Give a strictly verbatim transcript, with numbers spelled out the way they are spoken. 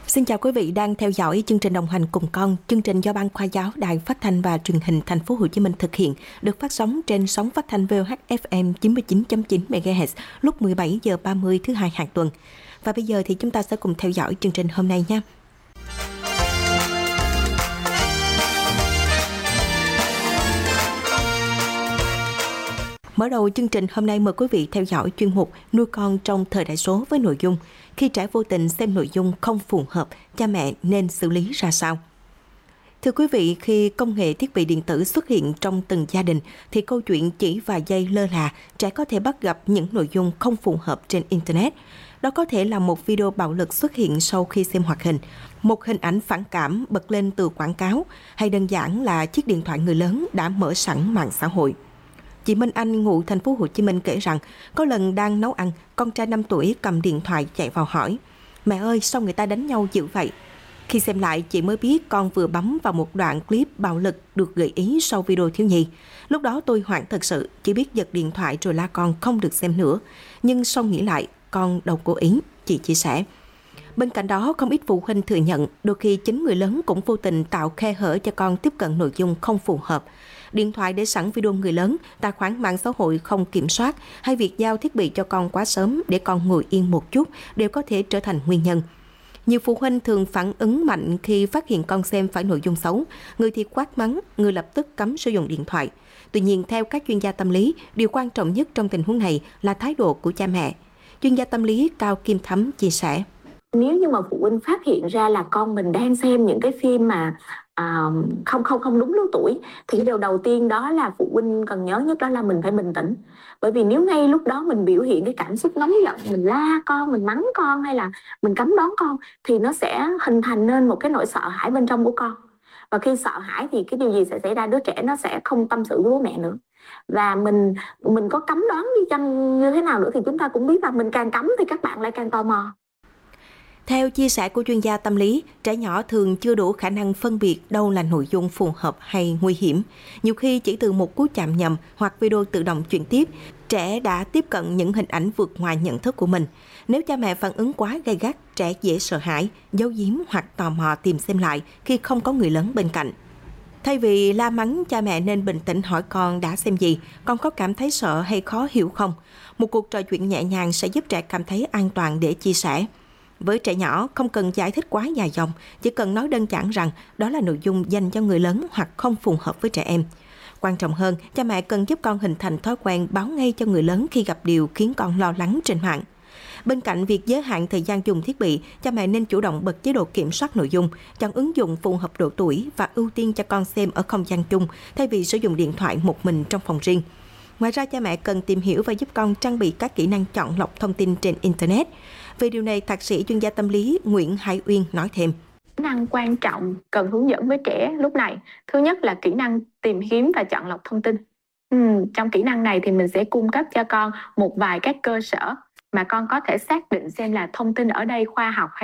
Xin chào quý vị đang theo dõi chương trình Đồng hành cùng con. Chương trình do Ban Khoa giáo Đài Phát thanh và Truyền hình Thành phố Hồ Chí Minh thực hiện, được phát sóng trên sóng phát thanh vê o hát ép em chín mươi chín chấm chín mê ga héc lúc mười bảy giờ ba mươi thứ hai hàng tuần. Và bây giờ thì chúng ta sẽ cùng theo dõi chương trình hôm nay nha. Mở đầu chương trình hôm nay mời quý vị theo dõi chuyên mục Nuôi con trong thời đại số với nội dung khi trẻ vô tình xem nội dung không phù hợp, cha mẹ nên xử lý ra sao? Thưa quý vị, khi công nghệ thiết bị điện tử xuất hiện trong từng gia đình thì câu chuyện chỉ vài giây lơ là, trẻ có thể bắt gặp những nội dung không phù hợp trên Internet. Đó có thể là một video bạo lực xuất hiện sau khi xem hoạt hình, một hình ảnh phản cảm bật lên từ quảng cáo, hay đơn giản là chiếc điện thoại người lớn đã mở sẵn mạng xã hội. Chị Minh Anh ngụ thành phố Hồ Chí Minh kể rằng có lần đang nấu ăn, con trai năm tuổi cầm điện thoại chạy vào hỏi: "Mẹ ơi, sao người ta đánh nhau dữ vậy?" Khi xem lại, chị mới biết con vừa bấm vào một đoạn clip bạo lực được gợi ý sau video thiếu nhi. Lúc đó tôi hoảng thật sự, chỉ biết giật điện thoại rồi la con không được xem nữa. Nhưng sau nghĩ lại, con đâu cố ý, chị chia sẻ. Bên cạnh đó, không ít phụ huynh thừa nhận đôi khi chính người lớn cũng vô tình tạo khe hở cho con tiếp cận nội dung không phù hợp. Điện thoại để sẵn video người lớn, tài khoản mạng xã hội không kiểm soát hay việc giao thiết bị cho con quá sớm để con ngồi yên một chút đều có thể trở thành nguyên nhân. Nhiều phụ huynh thường phản ứng mạnh khi phát hiện con xem phải nội dung xấu, người thì quát mắng, người lập tức cấm sử dụng điện thoại. Tuy nhiên, theo các chuyên gia tâm lý, điều quan trọng nhất trong tình huống này là thái độ của cha mẹ. Chuyên gia tâm lý Cao Kim Thắm chia sẻ. Nếu như mà phụ huynh phát hiện ra là con mình đang xem những cái phim mà à, không không không đúng lứa tuổi, thì điều đầu tiên đó là phụ huynh cần nhớ nhất đó là mình phải bình tĩnh. Bởi vì nếu ngay lúc đó mình biểu hiện cái cảm xúc nóng giận, mình la con, mình mắng con hay là mình cấm đón con, thì nó sẽ hình thành nên một cái nỗi sợ hãi bên trong của con. Và khi sợ hãi thì cái điều gì sẽ xảy ra? Đứa trẻ nó sẽ không tâm sự với bố mẹ nữa. Và mình mình có cấm đoán đi chăng như thế nào nữa thì chúng ta cũng biết là mình càng cấm thì các bạn lại càng tò mò. Theo chia sẻ của chuyên gia tâm lý, trẻ nhỏ thường chưa đủ khả năng phân biệt đâu là nội dung phù hợp hay nguy hiểm. Nhiều khi chỉ từ một cú chạm nhầm hoặc video tự động chuyển tiếp, trẻ đã tiếp cận những hình ảnh vượt ngoài nhận thức của mình. Nếu cha mẹ phản ứng quá gay gắt, trẻ dễ sợ hãi, giấu giếm hoặc tò mò tìm xem lại khi không có người lớn bên cạnh. Thay vì la mắng, cha mẹ nên bình tĩnh hỏi con đã xem gì, con có cảm thấy sợ hay khó hiểu không? Một cuộc trò chuyện nhẹ nhàng sẽ giúp trẻ cảm thấy an toàn để chia sẻ. Với trẻ nhỏ, không cần giải thích quá dài dòng, chỉ cần nói đơn giản rằng đó là nội dung dành cho người lớn hoặc không phù hợp với trẻ em. Quan trọng hơn, cha mẹ cần giúp con hình thành thói quen báo ngay cho người lớn khi gặp điều khiến con lo lắng trên mạng. Bên cạnh việc giới hạn thời gian dùng thiết bị, cha mẹ nên chủ động bật chế độ kiểm soát nội dung, chọn ứng dụng phù hợp độ tuổi và ưu tiên cho con xem ở không gian chung thay vì sử dụng điện thoại một mình trong phòng riêng. Ngoài ra, cha mẹ cần tìm hiểu và giúp con trang bị các kỹ năng chọn lọc thông tin trên Internet. Về điều này, thạc sĩ chuyên gia tâm lý Nguyễn Hải Uyên nói thêm. Kỹ năng quan trọng cần hướng dẫn với trẻ lúc này. Thứ nhất là kỹ năng tìm kiếm và chọn lọc thông tin. Ừ, trong kỹ năng này thì mình sẽ cung cấp cho con một vài các cơ sở mà con có thể xác định xem là thông tin ở đây khoa học hay